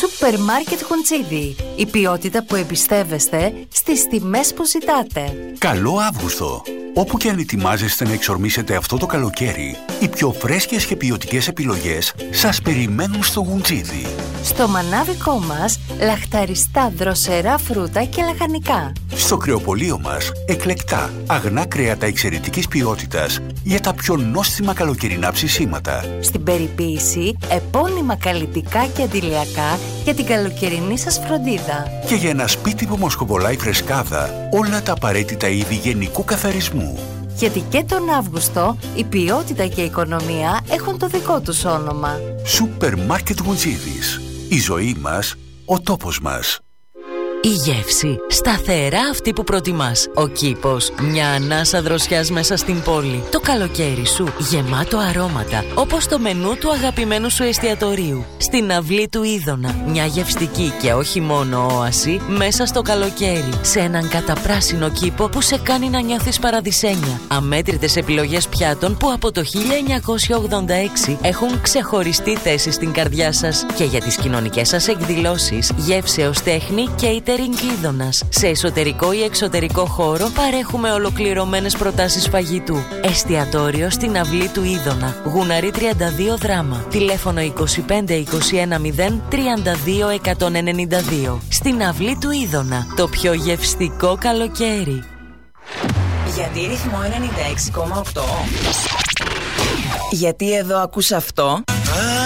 Σούπερ Μάρκετ Χουντσίδι. Η ποιότητα που εμπιστεύεστε στις τιμές που ζητάτε. Καλό Αύγουστο! Όπου και αν ετοιμάζεστε να εξορμήσετε αυτό το καλοκαίρι, οι πιο φρέσκες και ποιοτικές επιλογές σας περιμένουν στο Χουντσίδι. Στο μανάβικό μας, λαχταριστά δροσερά φρούτα και λαχανικά. Στο κρεοπωλείο μας, εκλεκτά, αγνά κρέατα εξαιρετικής ποιότητας για τα πιο νόστιμα καλοκαιρινά ψησίματα. Στην περιποίηση, επώνυμα καλλιτικά και αντιλιακά για την καλοκαιρινή σας φροντίδα. Και για ένα σπίτι που μοσκοβολάει φρεσκάδα, όλα τα απαραίτητα είδη γενικού καθαρισμού. Γιατί και τον Αύγουστο, η ποιότητα και η οικονομία έχουν το δικό τους όνομα. Σούπερ Μάρκετ Γουντζίδης. Η ζωή μας, ο τόπος μας. Η γεύση, σταθερά αυτή που προτιμάς. Ο κήπος, μια ανάσα δροσιάς μέσα στην πόλη. Το καλοκαίρι σου, γεμάτο αρώματα, όπως το μενού του αγαπημένου σου εστιατορίου. Στην αυλή του Είδωνα, μια γευστική και όχι μόνο όαση, μέσα στο καλοκαίρι. Σε έναν καταπράσινο κήπο που σε κάνει να νιώθεις παραδεισένια. Αμέτρητες επιλογές πιάτων που από το 1986 έχουν ξεχωριστή θέση στην καρδιά σας. Και για τις κοινωνικές σας εκδηλώσεις, γεύσεως τέχνη και Κλείδωνας. Σε εσωτερικό ή εξωτερικό χώρο παρέχουμε ολοκληρωμένες προτάσεις φαγητού. Εστιατόριο στην αυλή του Είδωνα. Γουναρή 32 Δράμα. Τηλέφωνο 25 21 0 32 192. Στην αυλή του Είδωνα. Το πιο γευστικό καλοκαίρι. Γιατί ρυθμό 96,8. Γιατί εδώ ακούς αυτό.